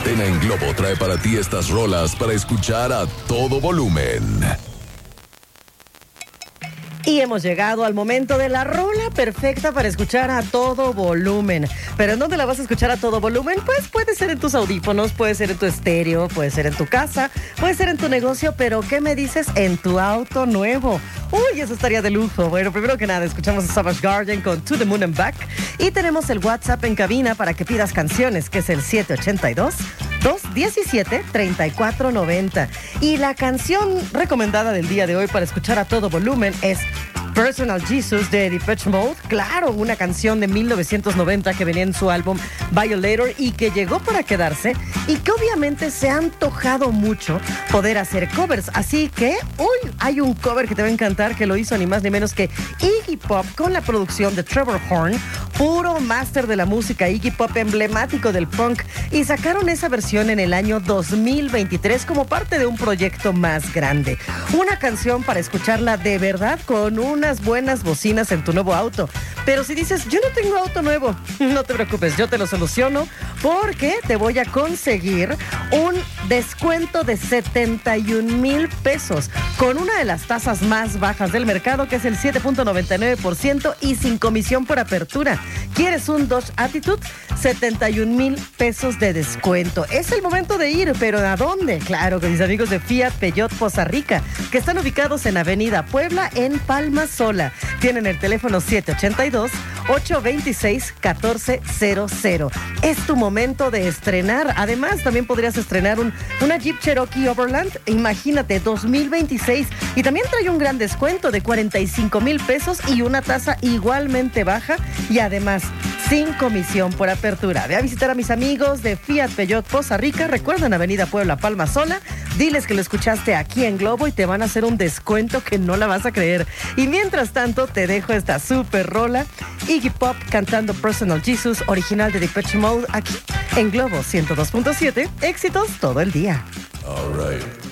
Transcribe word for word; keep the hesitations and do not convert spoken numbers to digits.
Antena en Globo trae para ti estas rolas para escuchar a todo volumen. Y hemos llegado al momento de la rola perfecta para escuchar a todo volumen. ¿Pero en dónde la vas a escuchar a todo volumen? Pues puede ser en tus audífonos, puede ser en tu estéreo, puede ser en tu casa, puede ser en tu negocio, pero ¿qué me dices? En tu auto nuevo. Uy, eso estaría de lujo. Bueno, primero que nada, escuchamos a Savage Garden con To the Moon and Back. Y tenemos el WhatsApp en cabina para que pidas canciones, que es el siete ocho dos, dos uno siete, tres cuatro nueve cero. Y la canción recomendada del día de hoy para escuchar a todo volumen es Personal Jesus de Depeche Mode. Claro, una canción de mil novecientos noventa que venía en su álbum Violator y que llegó para quedarse y que obviamente se ha antojado mucho poder hacer covers. Así que hoy hay un cover que te va a encantar, que lo hizo ni más ni menos que Iggy Pop con la producción de Trevor Horn, puro máster de la música Iggy Pop, emblemático del punk, y sacaron esa versión en el año dos mil veintitrés como parte de un proyecto más grande. Una canción para escucharla de verdad con una unas buenas bocinas en tu nuevo auto. Pero si dices, yo no tengo auto nuevo, no te preocupes, yo te lo soluciono porque te voy a conseguir un descuento de setenta y un mil pesos con una de las tasas más bajas del mercado, que es el siete punto noventa y nueve por ciento y sin comisión por apertura. ¿Quieres un Dodge Attitude? setenta y un mil pesos de descuento. Es el momento de ir, pero ¿a dónde? Claro, con mis amigos de Fiat Peugeot Poza Rica, que están ubicados en Avenida Puebla, en Palma Sola. Tienen el teléfono siete ocho dos, ocho dos seis, uno cuatro cero cero. Es tu momento de estrenar. Además, también podrías estrenar un, una Jeep Cherokee Overland, imagínate, dos mil veintiséis. Y también trae un gran descuento de cuarenta y cinco mil pesos y una tasa igualmente baja. Y además, sin comisión por apertura. Ve a visitar a mis amigos de Fiat Peugeot Poza Rica. Recuerden, Avenida Puebla, Palma Sola. Diles que lo escuchaste aquí en Globo y te van a hacer un descuento que no la vas a creer. Y mientras tanto, te dejo esta super rola. Iggy Pop cantando Personal Jesus, original de Depeche Mode, aquí en Globo ciento dos punto siete. Éxitos todo el día. All right.